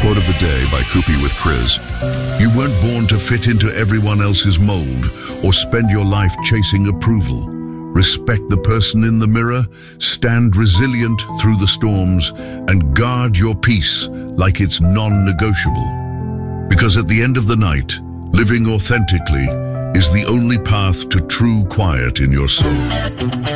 Quote of the day by Kupi with Chris. You weren't born to fit into everyone else's mold or spend your life chasing approval. Respect the person in the mirror, stand resilient through the storms, and guard your peace like it's non-negotiable. Because at the end of the night, living authentically is the only path to true quiet in your soul.